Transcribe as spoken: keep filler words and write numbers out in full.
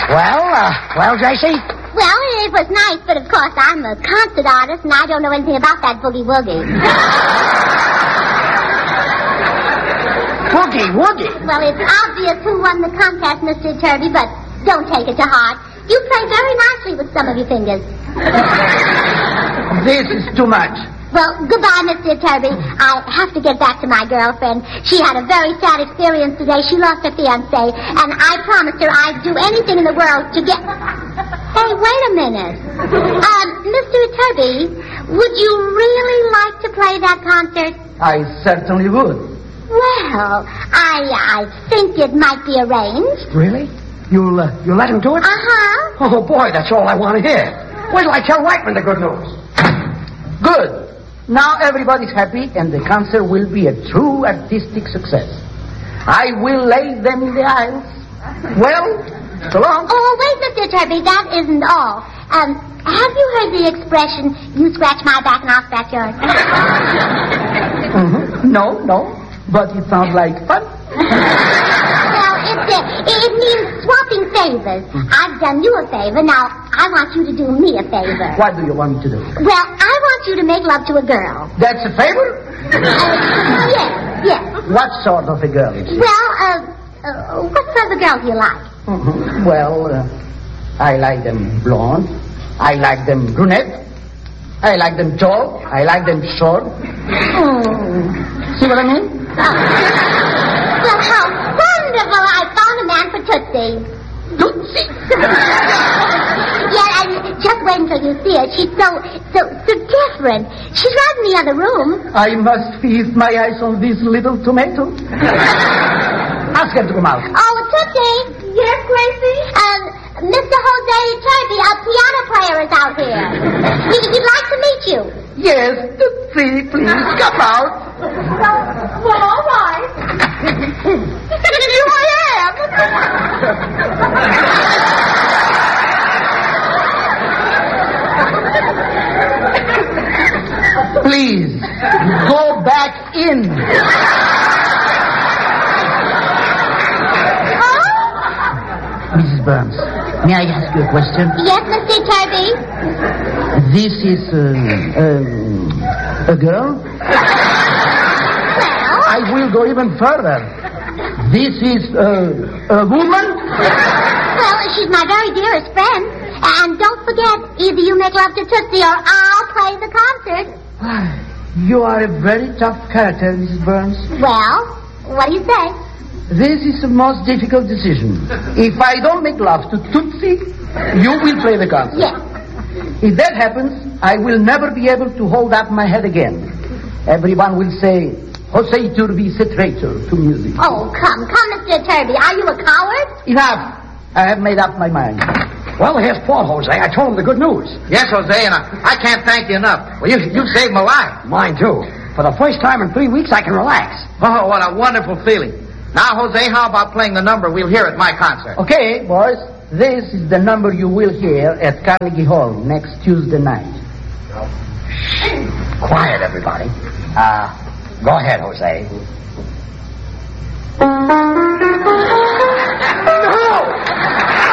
Well, uh, well, J C? Well, it was nice, but of course I'm a concert artist, and I don't know anything about that boogie-woogie. Boogie-woogie? Well, it's obvious who won the contest, Mister Turby, but don't take it to heart. You play very nicely with some of your fingers. This is too much. Well, goodbye, Mister Turby. I have to get back to my girlfriend. She had a very sad experience today. She lost her fiancé, and I promised her I'd do anything in the world to get... Hey, wait a minute. Um, Mister Turby, would you really like to play that concert? I certainly would. Well, I I think it might be arranged. Really? You'll, uh, you'll let him do it? Uh-huh. Oh, boy, that's all I want to hear. Wait till I tell Whiteman the good news. Good. Now everybody's happy, and the concert will be a true artistic success. I will lay them in the aisles. Well, so long. Oh, wait, Mister Turby, that isn't all. Um, have you heard the expression, you scratch my back and I'll scratch yours? Mm-hmm. No, no, but it sounds like fun. Well, it's, uh, it means swapping favors. I've done you a favor. Now, I want you to do me a favor. What do you want me to do? Well, I want you to make love to a girl. That's a favor? Uh, yes, yes. What sort of a girl is she? Well, uh, uh, what sort of a girl do you like? Mm-hmm. Well, uh, I like them blonde. I like them brunette. I like them tall. I like them short. Mm. See what I mean? Uh, well, how wonderful. I found a man for Tootsie. Tootsie? Yeah, and just wait until you see her. She's so, so, so different. She's right in the other room. I must feast my eyes on this little tomato. Ask her to come out. Oh, Tootsie. Yes, Gracie? Um, Mister Jose Turby, a piano player, is out here. He, he'd like to meet you. Yes, Tootsie, please, come out. Well, all right. Here I am. Please, go back in. Missus Burns, may I ask you a question? Yes, Mister Turby? This is, uh, uh, a girl? Well? I will go even further. This is, uh, a woman? Well, she's my very dearest friend. And don't forget, either you make love to Tootsie or I'll play the concert. You are a very tough character, Missus Burns. Well, what do you say? This is the most difficult decision. If I don't make love to Tootsie, you will play the concert. Yes. If that happens, I will never be able to hold up my head again. Everyone will say, Jose Turby is a traitor to music. Oh, come, come, Mister Turby. Are you a coward? Enough. I have made up my mind. Well, here's Paul, Jose. I told him the good news. Yes, Jose, and I, I can't thank you enough. Well, you, you saved my life. Mine, too. For the first time in three weeks, I can relax. Oh, what a wonderful feeling. Now, Jose, how about playing the number we'll hear at my concert? Okay, boys. This is the number you will hear at Carnegie Hall next Tuesday night. Quiet, everybody. Uh, go ahead, Jose. No!